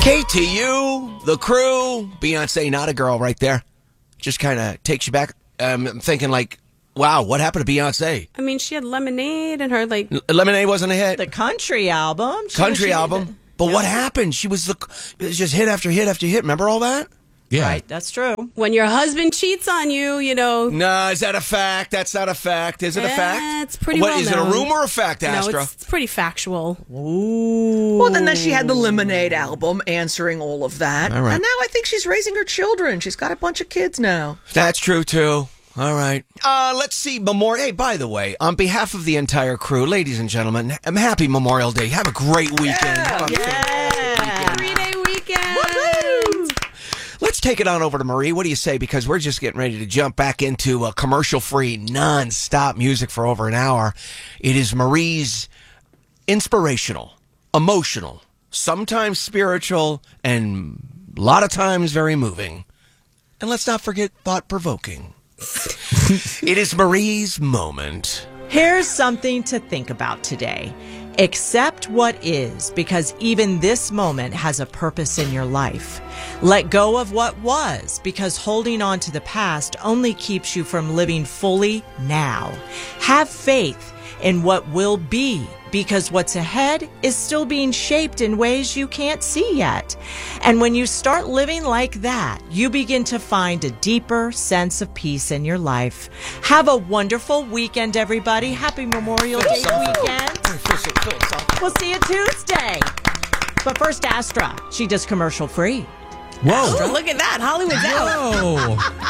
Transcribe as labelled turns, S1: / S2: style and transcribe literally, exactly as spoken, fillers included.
S1: K T U, the crew, Beyonce, not a girl right there. Just kind of takes you back. Um, I'm thinking like, wow, what happened to Beyonce?
S2: I mean, she had Lemonade and her like...
S1: L- Lemonade wasn't a hit.
S3: The country album. She,
S1: country
S3: she,
S1: album. But
S3: yeah.
S1: what happened? She was the, it was just hit after hit after hit. Remember all that?
S4: Yeah.
S3: Right, that's true.
S2: When your husband cheats on you, you know...
S1: No, is that a fact? That's not a fact. Is it a
S2: Yeah,
S1: fact?
S2: it's pretty
S1: What,
S2: well
S1: is it a
S2: known.
S1: rumor or a fact, Astra?
S2: No, it's, it's pretty factual.
S3: Ooh.
S5: Well, then, then she had the Lemonade album answering all of that.
S1: All right.
S5: And now I think she's raising her children. She's got a bunch of kids now.
S1: That's true, too. All right. Uh, let's see. Memorial. Hey, by the way, on behalf of the entire crew, ladies and gentlemen, I'm happy Memorial Day. Have a great weekend. Have a
S3: Yeah.
S2: Three-day weekend.
S1: Let's take it on over to Marie. What do you say? Because we're just getting ready to jump back into a commercial-free, non-stop music for over an hour. It is Marie's inspirational, emotional, sometimes spiritual, and a lot of times very moving. And let's not forget thought-provoking. It is Marie's moment.
S3: Here's something to think about today. Accept what is, because even this moment has a purpose in your life. Let go of what was, because holding on to the past only keeps you from living fully now. Have faith in what will be, because what's ahead is still being shaped in ways you can't see yet. And when you start living like that, you begin to find a deeper sense of peace in your life. Have a wonderful weekend, everybody. Happy Memorial Day weekend. We'll see you Tuesday. But first, Astra. She does commercial free.
S4: Whoa.
S2: Ooh, look at that. Hollywood's out.
S4: Whoa.